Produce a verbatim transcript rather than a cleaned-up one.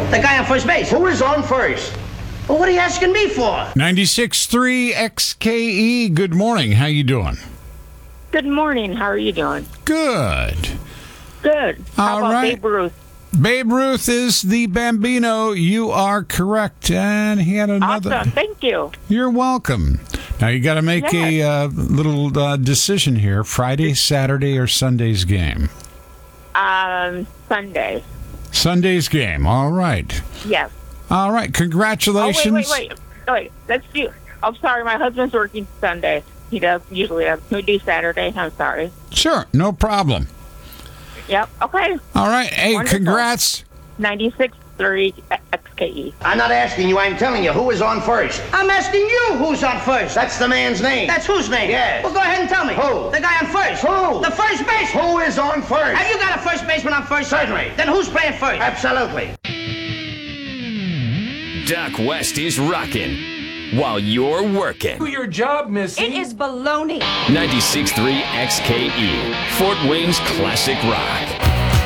The guy on first base. Who is on first? Well, what are you asking me for? ninety-six point three X K E, good morning. How you doing? Good morning. How are you doing? Good. Good. How All about right. Babe Ruth? Babe Ruth is the Bambino. You are correct. And he had another. Awesome. Thank you. You're welcome. Now you got to make Yes. a uh, little uh, decision here. Friday, Saturday, or Sunday's game? Um, Sunday. Sunday's game. All right. Yes. All right. Congratulations. Oh, wait, wait, wait. Oh, wait. Let's do. I'm sorry. My husband's working Sunday. He does usually. Does. Can we do Saturday? I'm sorry. Sure. No problem. Yep. Okay. All right. Hey, Wonderful. congrats. ninety-six point three X K E. I'm not asking you, I'm telling you, who is on first? I'm asking you who's on first. That's the man's name. That's whose name? Yes. Well, go ahead and tell me. Who? The guy on first. Who? The first baseman. Who is on first? Have you got a first baseman on first? Certainly. Then who's playing first? Absolutely. Doc West is rocking while you're working. Do your job, Missy. It is baloney. ninety-six point three X K E, Fort Wayne's classic rock.